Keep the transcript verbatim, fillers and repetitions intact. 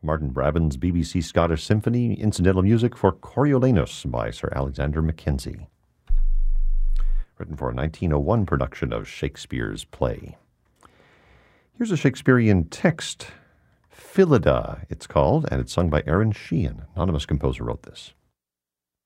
Martin Brabant's B B C Scottish Symphony, incidental music for Coriolanus by Sir Alexander Mackenzie. Written for a nineteen oh one production of Shakespeare's play. Here's a Shakespearean text, Phillida, it's called, and it's sung by Aaron Sheehan. Anonymous composer wrote this.